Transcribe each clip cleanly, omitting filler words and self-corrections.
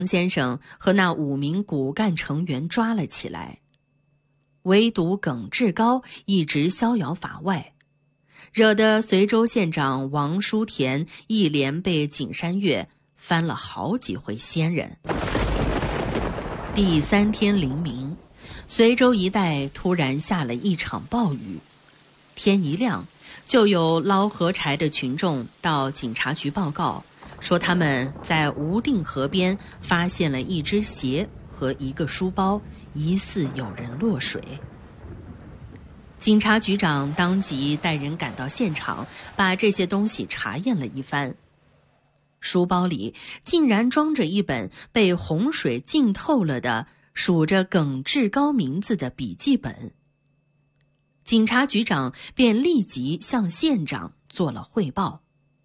先生和那5名骨干成员抓了起来，唯独耿志高一直逍遥法外，惹得随州县长王书田一连被景山月翻了好几回仙人。第3天黎明，随州一带突然下了一场暴雨，天一亮就有捞河柴的群众到警察局报告，说他们在无定河边发现了一只鞋和一个书包，疑似有人落水。警察局长当即带人赶到现场，把这些东西查验了一番。书包里竟然装着一本被洪水浸透了的数着耿志高名字的笔记本。警察局长便立即向县长做了汇报。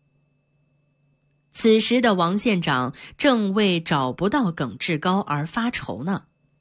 此时的王县长正为找不到耿志高而发愁呢。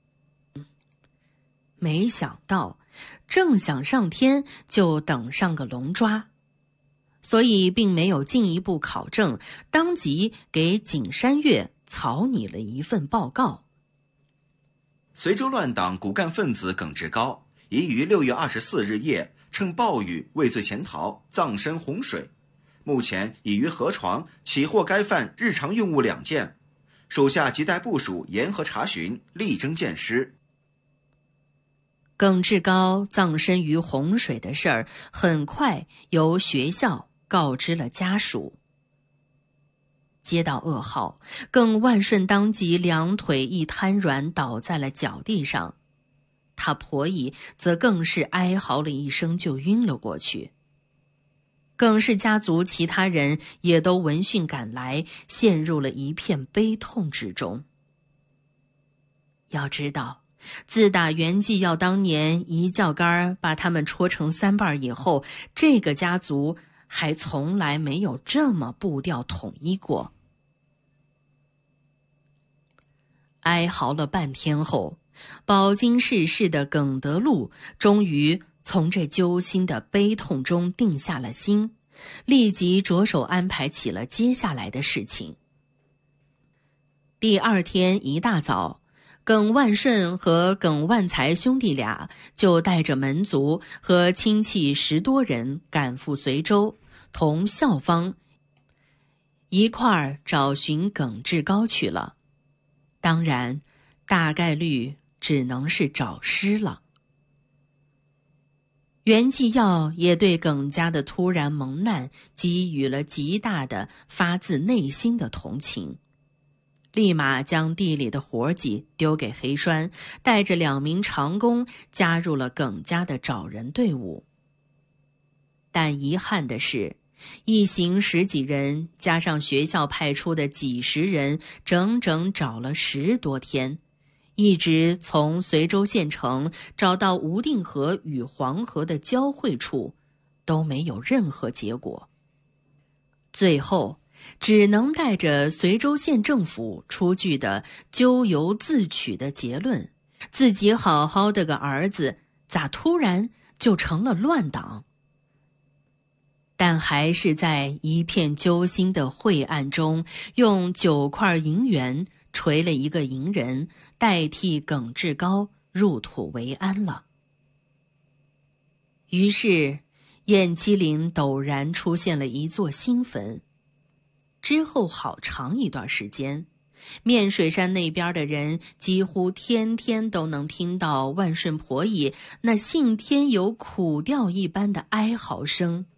没想到正想上天，就等上个龙抓，所以并没有进一步考证，当即给景山月草拟了一份报告。 随州乱党骨干分子耿志高已于6月24日夜趁暴雨畏罪潜逃，葬身洪水，目前已于河床起获该犯日常用物2件，手下即带部署沿河查询，力争见尸。 耿志高葬身于洪水的事儿很快由学校告知了家属。接到噩耗，耿万顺当即2腿一瘫软倒在了脚地上，他婆姨则更是哀嚎了一声就晕了过去。耿氏家族其他人也都闻讯赶来，陷入了一片悲痛之中。要知道，自打袁继耀当年一教杆把他们戳成3瓣以后，这个家族还从来没有这么步调统一过。哀嚎了半天后，饱经世事的耿德禄终于从这揪心的悲痛中定下了心，立即着手安排起了接下来的事情。第2天一大早，耿万顺和耿万才兄弟俩就带着门族和亲戚10多人赶赴随州，同校方一块儿找寻耿志高去了。当然，大概率只能是找尸了。袁继耀也对耿家的突然蒙难给予了极大的发自内心的同情，立马将地里的活计丢给黑栓，带着2名长工加入了耿家的找人队伍。但遗憾的是，一行10几人加上学校派出的几十人，整整找了10多天，一直从随州县城找到无定河与黄河的交汇处，都没有任何结果。最后只能带着随州县政府出具的咎由自取的结论，自己好好的个儿子咋突然就成了乱党？但还是在一片揪心的晦暗中，用9块银元锤了一个银人，代替耿志高入土为安了。于是偃旗岭陡然出现了一座新坟。之后好长一段时间，面水山那边的人几乎天天都能听到万顺婆姨那信天有苦调一般的哀嚎声。